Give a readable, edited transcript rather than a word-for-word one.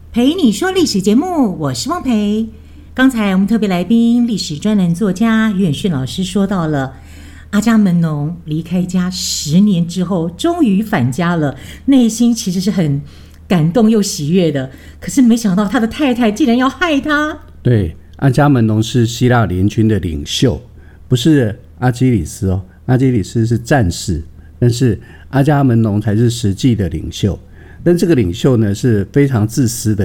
陪你说历史节目，我是汪培。刚才我们特别来宾历史专栏作家于远逊老师说到了阿伽门农离开家10年之后终于返家了，内心其实是很感动又喜悦的，可是没想到他的太太竟然要害他。 对，阿伽门农是希腊联军的领袖，不是阿基里斯哦，阿基里斯是战士，但是阿伽门农才是实际的领袖。但这个领袖呢是非常自私的